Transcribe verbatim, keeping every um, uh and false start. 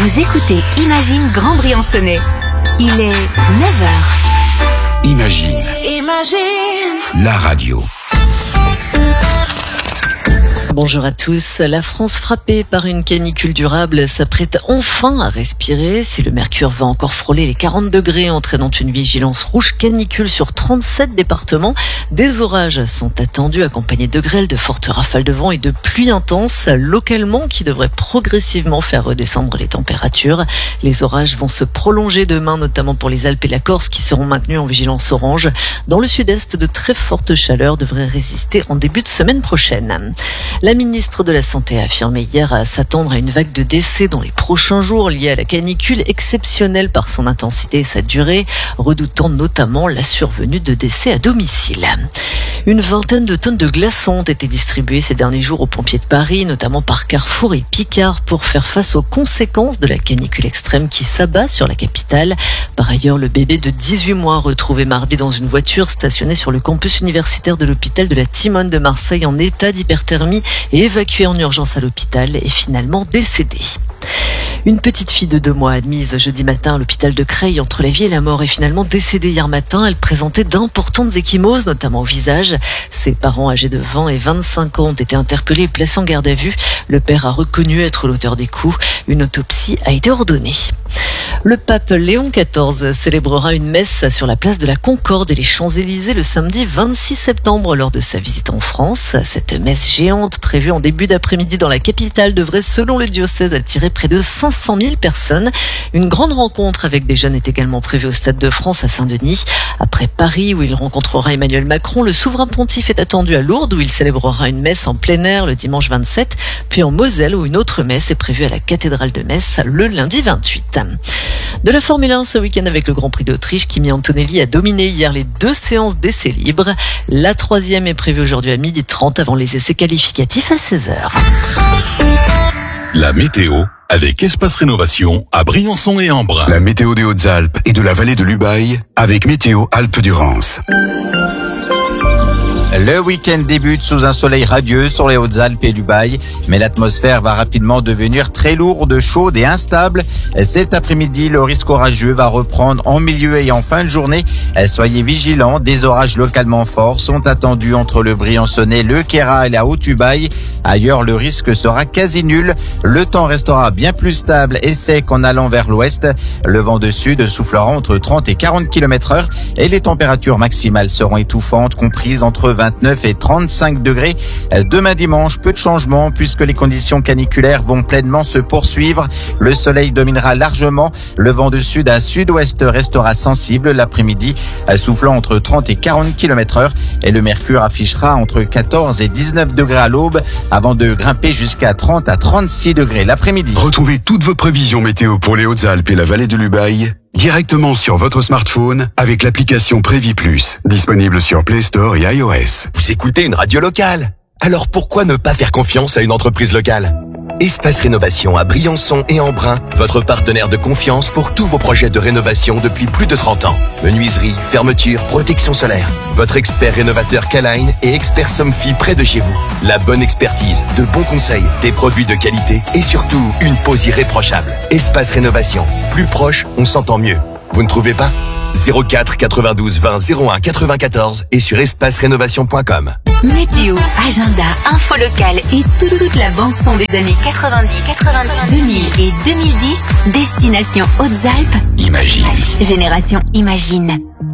Vous écoutez Imagine Grand Briançonnais. Il est neuf heures. Imagine. Imagine. La radio. Bonjour à tous. La France frappée par une canicule durable s'apprête enfin à respirer. Si le mercure va encore frôler les quarante degrés, entraînant une vigilance rouge canicule sur trente-sept départements, des orages sont attendus accompagnés de grêles, de fortes rafales de vent et de pluies intenses localement qui devraient progressivement faire redescendre les températures. Les orages vont se prolonger demain, notamment pour les Alpes et la Corse qui seront maintenus en vigilance orange. Dans le sud-est, de très fortes chaleurs devraient résister en début de semaine prochaine. La ministre de la Santé a affirmé hier à s'attendre à une vague de décès dans les prochains jours liée à la canicule, exceptionnelle par son intensité et sa durée, redoutant notamment la survenue de décès à domicile. Une vingtaine de tonnes de glaçons ont été distribuées ces derniers jours aux pompiers de Paris, notamment par Carrefour et Picard, pour faire face aux conséquences de la canicule extrême qui s'abat sur la capitale. Par ailleurs, le bébé de dix-huit mois retrouvé mardi dans une voiture stationnée sur le campus universitaire de l'hôpital de la Timone de Marseille en état d'hyperthermie et évacué en urgence à l'hôpital est finalement décédé. Une petite fille de deux mois admise jeudi matin à l'hôpital de Creil entre la vie et la mort est finalement décédée hier matin. Elle présentait d'importantes ecchymoses, notamment au visage. Ses parents âgés de vingt et vingt-cinq ans ont été interpellés et placés en garde à vue. Le père a reconnu être l'auteur des coups. Une autopsie a été ordonnée. Le pape Léon quatorze célébrera une messe sur la place de la Concorde et les Champs-Élysées le samedi vingt-six septembre lors de sa visite en France. Cette messe géante prévue en début d'après-midi dans la capitale devrait, selon le diocèse, attirer près de cinq cent mille personnes. Une grande rencontre avec des jeunes est également prévue au Stade de France à Saint-Denis. Après Paris, où il rencontrera Emmanuel Macron, le souverain pontife est attendu à Lourdes, où il célébrera une messe en plein air le dimanche vingt-sept, puis en Moselle, où une autre messe est prévue à la cathédrale de Metz le lundi vingt-huit. De la Formule un ce week-end avec le Grand Prix d'Autriche, Kimi Antonelli a dominé hier les deux séances d'essais libres. La troisième est prévue aujourd'hui à midi trente avant les essais qualificatifs à seize heures. La météo avec Espace Rénovation à Briançon et Embrun. La météo des Hautes-Alpes et de la vallée de l'Ubaye avec Météo Alpes-Durance. Le week-end débute sous un soleil radieux sur les Hautes-Alpes et l'Ubaye, mais l'atmosphère va rapidement devenir très lourde, chaude et instable. Cet après-midi, le risque orageux va reprendre en milieu et en fin de journée. Soyez vigilants, des orages localement forts sont attendus entre le Briançonnais, le Queyras et la Haute-Ubaye. Ailleurs, le risque sera quasi nul. Le temps restera bien plus stable et sec en allant vers l'ouest. Le vent de sud soufflera entre trente et quarante kilomètres heure et les températures maximales seront étouffantes, comprises entre vingt-neuf et trente-cinq degrés. Demain dimanche, peu de changements puisque les conditions caniculaires vont pleinement se poursuivre. Le soleil dominera largement. Le vent de sud à sud-ouest restera sensible l'après-midi, soufflant entre trente et quarante kilomètres heure et le mercure affichera entre quatorze et dix-neuf degrés à l'aube avant de grimper jusqu'à trente à trente-six degrés l'après-midi. Retrouvez toutes vos prévisions météo pour les Hautes-Alpes et la vallée de l'Ubaye directement sur votre smartphone avec l'application Prévi Plus, disponible sur Play Store et iOS. Vous écoutez une radio locale, alors pourquoi ne pas faire confiance à une entreprise locale ? Espace Rénovation à Briançon et Embrun, votre partenaire de confiance pour tous vos projets de rénovation depuis plus de trente ans. Menuiserie, fermeture, protection solaire. Votre expert rénovateur K-Line et expert Somfy près de chez vous. La bonne expertise, de bons conseils, des produits de qualité et surtout une pose irréprochable. Espace Rénovation, plus proche, on s'entend mieux. Vous ne trouvez pas ? zéro quatre quatre-vingt-douze vingt zéro un quatre-vingt-quatorze et sur espace rénovation point com. Météo, agenda, info locale et toute, toute la bande-son des années quatre-vingt-dix, quatre-vingt-dix, deux mille et deux mille dix. Destination Hautes-Alpes. Imagine. Génération Imagine.